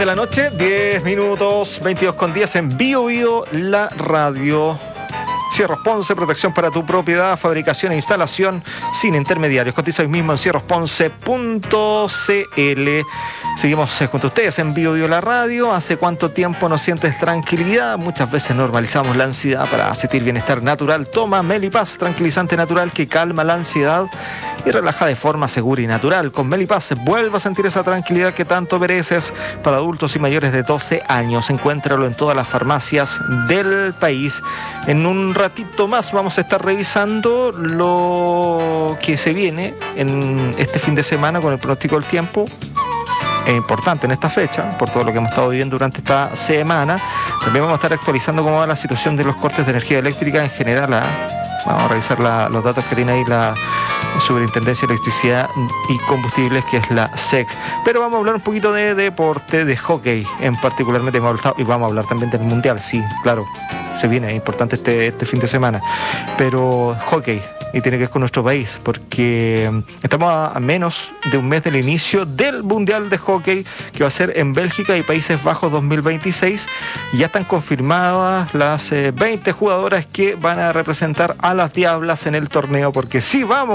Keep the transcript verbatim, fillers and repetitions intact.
De la noche, diez minutos, veintidós con diez en Bio Bio, la radio. Cierros Ponce, protección para tu propiedad, fabricación e instalación sin intermediarios. Cotiza hoy mismo en cierros ponce punto c l. Seguimos junto a ustedes en Bio Bio la radio. ¿Hace cuánto tiempo no sientes tranquilidad? Muchas veces normalizamos la ansiedad para sentir bienestar natural. Toma Melipaz, tranquilizante natural que calma la ansiedad y relaja de forma segura y natural. Con Melipaz vuelve a sentir esa tranquilidad que tanto mereces. Para adultos y mayores de doce años, encuéntralo en todas las farmacias del país. En un ratito más vamos a estar revisando lo que se viene en este fin de semana con el pronóstico del tiempo. Es importante en esta fecha, por todo lo que hemos estado viviendo durante esta semana. También vamos a estar actualizando cómo va la situación de los cortes de energía eléctrica en general. ¿eh? Vamos a revisar la, los datos que tiene ahí la Superintendencia de Electricidad y Combustibles, que es la S E C. Pero vamos a hablar un poquito de deporte, de hockey en particularmente, y vamos a hablar también del Mundial, sí, claro, se viene, es importante este, este fin de semana. Pero hockey, y tiene que ver con nuestro país, porque estamos a menos de un mes del inicio del Mundial de Hockey, que va a ser en Bélgica y Países Bajos dos mil veintiséis. Ya están confirmadas las eh, veinte jugadoras que van a representar a las Diablas en el torneo, porque sí vamos